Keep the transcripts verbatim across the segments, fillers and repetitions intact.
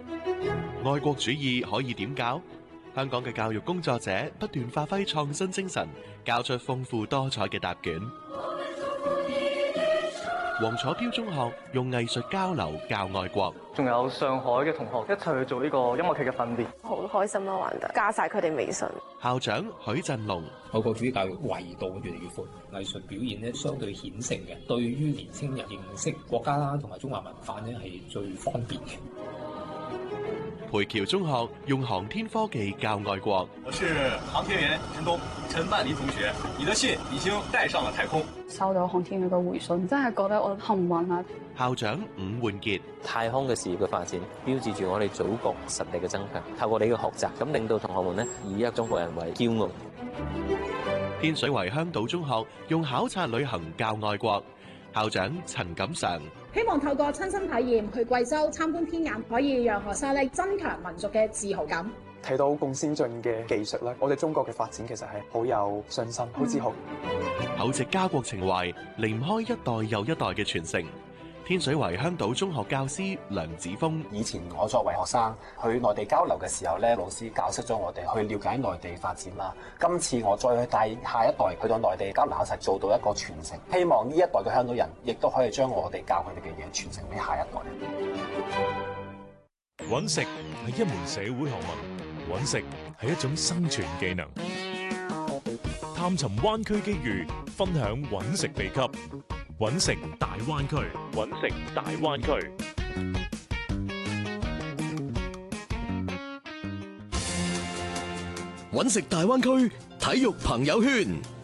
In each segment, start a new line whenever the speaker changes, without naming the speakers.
愛國主義可以點教？香港嘅教育工作者不斷發揮創新精神，教出豐富多彩嘅答卷。黃楚標中學用藝術交流教愛國，
仲有上海嘅同學一齊去做呢個音樂劇嘅訓練，
好開心咯，玩得加晒佢哋微信。
校長許振龍，
愛國主義教育維度越嚟越闊，藝術表現咧相對顯性嘅，對於年輕人認識國家啦同埋中華文化咧係最方便嘅。
培僑中學用航天科技教愛國。
我是航天員陳東，陳曼妮同學，你的信已經帶上了太空。
收到航天員嘅回信，真係覺得我幸運啊！
校長伍煥傑，
太空嘅事業嘅發展，標誌住我哋祖國實力嘅增強。透過你嘅學習，咁令到同學們呢以一個中國人為驕傲。
天水圍香島中學用考察旅行教愛國。校長陳錦常，
希望透過親身體驗去貴州參觀天眼，可以讓學生咧增強民族嘅自豪感。
睇到咁先進嘅技術咧，我哋中國嘅發展其實係好有信心、好自豪。
厚植家國情懷，離唔開一代又一代嘅傳承。天水圍香島中學教師梁子峰，
以前我作為學生去內地交流嘅時候咧，老師教識咗我哋去了解內地發展啦。今次我再去帶下一代去到內地交流，一齊做到一個傳承。希望呢一代嘅香港人亦都可以將我哋教佢哋嘅嘢傳承俾下一代。
揾食係一門社會學問，揾食係一種生存技能。探尋灣區機遇，分享揾食秘笈。揾食大灣區，揾食大灣區。
揾食大灣區體育朋友圈。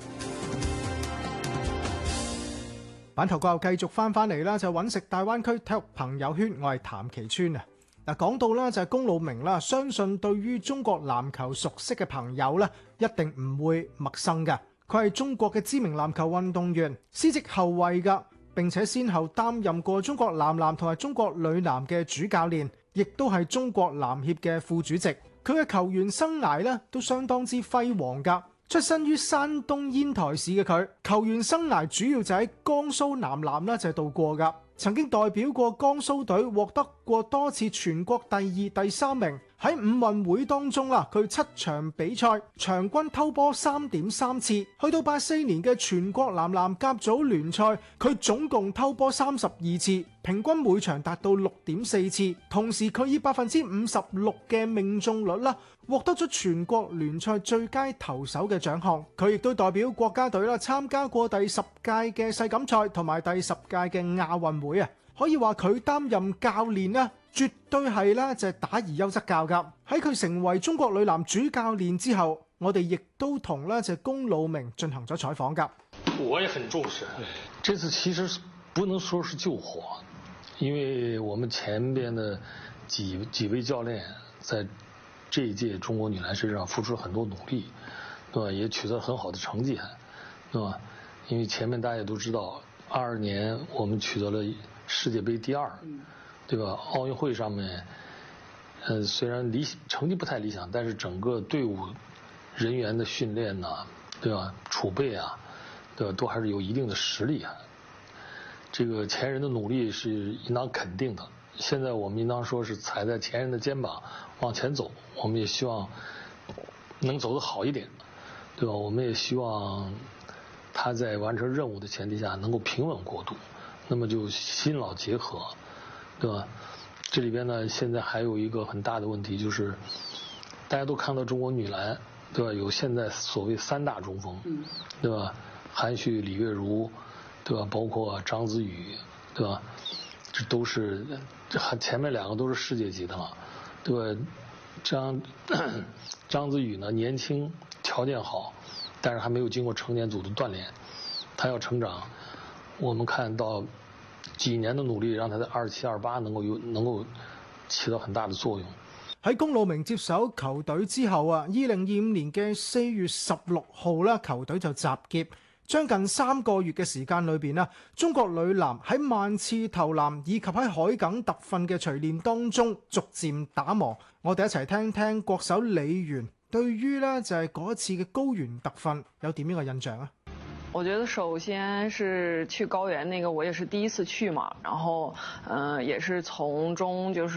版頭過後繼續翻翻嚟啦，就揾食大灣區體育朋友圈，我係譚其川啊。嗱，講到啦就係龔路明啦，相信對於中國籃球熟悉嘅朋友咧，一定唔會陌生嘅。佢係中國嘅知名籃球運動員，司職後衛噶，並且先後擔任過中國男籃同埋中國女籃嘅主教練，亦都係中國籃協嘅副主席。佢嘅球員生涯咧都相當之輝煌噶。出身於山東煙台市嘅佢，球員生涯主要就喺江蘇男籃啦就係度過噶。曾經代表過江蘇隊獲得過多次全國第二、第三名。喺五運會當中啦，佢七場比賽場均偷波三點三次。去到八四年嘅全國男籃甲組聯賽，佢總共偷波三十二次，平均每場達到六點四次。同時佢以百分之五十六嘅命中率啦，獲得咗全國聯賽最佳投手嘅獎項。佢亦都代表國家隊啦參加過第十屆嘅世錦賽同埋第十屆嘅亞運會啊。可以話佢擔任教練咧，絕對係咧就係打而優則教噶。喺佢成為中國女籃主教練之後，我哋亦都同咧就係龔路明進行咗採訪噶。
我也很重視，這次其實不能說是救火，因為我們前邊的幾幾位教練在這一屆中國女籃身上付出了很多努力，對吧？也取得很好的成績，對吧？因為前面大家也都知道，二二年我們取得了世界杯第二，對吧？奧運會上面，呃，雖然理成績不太理想，但是整個隊伍人員的訓練呐，對吧？儲備啊，對吧？都還是有一定的實力啊。這個前人的努力是應當肯定的。現在我們應當說是踩在前人的肩膀往前走，我們也希望能走得好一點，對吧？我們也希望他在完成任務的前提下能夠平穩過渡。那麼就新老結合，對吧？這裏邊呢，現在還有一個很大的問題，就是大家都看到中國女籃，對吧？有現在所謂三大中鋒，對吧？韓旭、李月如，對吧？包括張子宇，對吧？這都是前面兩個都是世界級的了，對吧？張張子宇呢，年輕，條件好，但是還沒有經過成年組的鍛鍊，他要成長。我們看到幾年的努力，讓他在二七二八能夠有能夠起到很大的作用。
喺龔路明接手球隊之後啊，二零二五年嘅四月十六號啦，球隊就集結。將近三個月嘅時間裏邊啦，中國女籃喺萬次投籃以及喺海埂特訓嘅錘煉當中逐漸打磨。我哋一齊聽聽國手李源對於呢就係嗰一次嘅高原特訓有點樣嘅印象啊？
我覺得首先是去高原那個，我也是第一次去嘛，然後，嗯、呃，也是從中就是。